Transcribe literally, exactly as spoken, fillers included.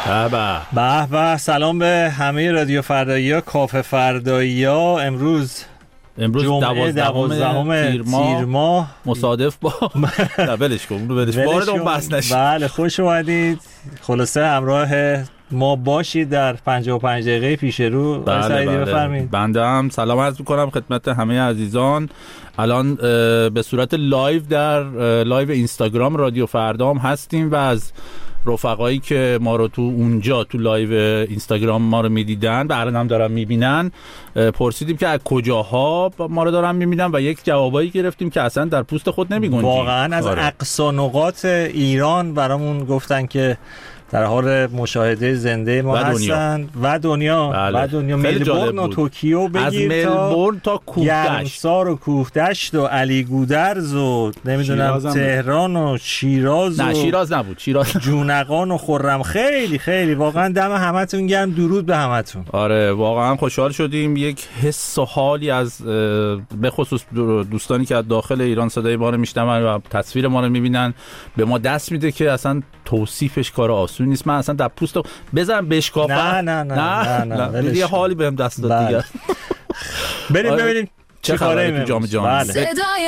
به به به. سلام به همه رادیو فردایی‌ها، کافه فردایی‌ها. امروز امروز دوازدهم تیر ماه, ماه مصادف با نه ولش کن اونو ولش وارد اون بحث نشید. بله خوش اومدید. خلاصه همراه ما باشید در پنجاه و پنج دقیقه پیش رو. بله بله. بفرمایید. بنده هم سلام عرض می‌کنم خدمت همه عزیزان. الان به صورت لایو در لایو اینستاگرام رادیو فردا هم هستیم و از رفقایی که ما رو تو اونجا تو لایو اینستاگرام ما رو میدیدن و الان هم دارن میبینن پرسیدیم که از کجاها ما رو دارن میبینن و یک جوابایی گرفتیم که اصلا در پوست خود نمیگنجید. واقعا از اقصا نقاط ایران برامون گفتن که در حال مشاهده زنده ما و هستن و دنیا بله. و دنیا ملبورن و توکیو بگیر از ملبورن تا گرمسار و کوهدشت و علی گودرز و نمیدونم تهران و شیراز نه و شیراز نبود شیراز جونقان و خرم. خیلی خیلی واقعا دم همتون گرم. درود به همتون. آره واقعا خوشحال شدیم. یک حس و حالی از به خصوص دوستانی که از داخل ایران صدای ما رو میشنون و تصویر ما رو میبینن به ما دست میده که اصلا توصیفش کار آسون نیست. من اصلا در پوست بزنم بشکافم نه نه نه نه نه, نه. یه حالی بهم دست داد دیگه. بریم ببینیم چه خبره تو جام جهانی. صدای